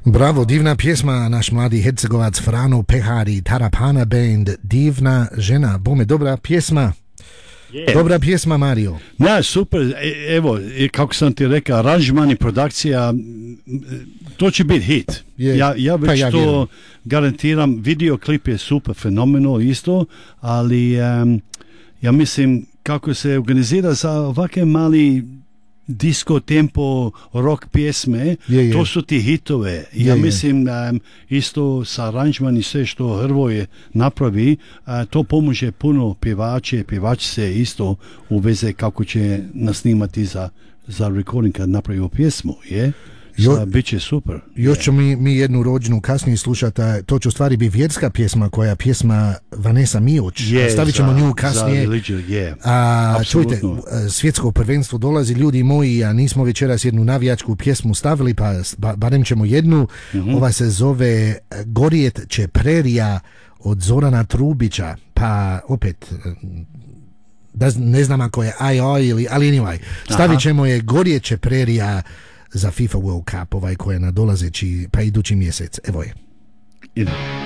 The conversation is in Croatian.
Bravo, divna pjesma, naš mladi Hercegovac Frano Pehari, Tarapana Band, divna žena, bome, dobra pjesma. Yeah. Dobra pjesma, Mario. Ja, super, evo, kako sam ti rekao, aranžman i produkcija, to će biti hit. Yeah. Ja već to vjerujem. Garantiram, videoklip je super, fenomenal isto, ali ja mislim kako se organizira za ovakve mali disco tempo rock pjesme, to su ti hitove. Ja mislim isto sa aranžman i sve što Hrvoje napravi, to pomože puno pjevačice isto u veze kako će nasnimati za recording kad napravimo pjesmu, bit će super. Još ću mi jednu rođenu kasnije slušati, to će u stvari biti vjerska pjesma, koja je pjesma Vanessa Mioć. Stavit ćemo nju kasnije. Čujte, svjetsko prvenstvo dolazi, ljudi moji, a nismo večeras jednu navijačku pjesmu stavili, pa barem ćemo jednu. Ova se zove Gorjet će prerija od Zorana Trubića, pa opet ne znam ako je ali anyway, stavit ćemo je Gorjet će prerija za FIFA World Cup, koja je nadolazeći, pa idući mjesec. Evo je.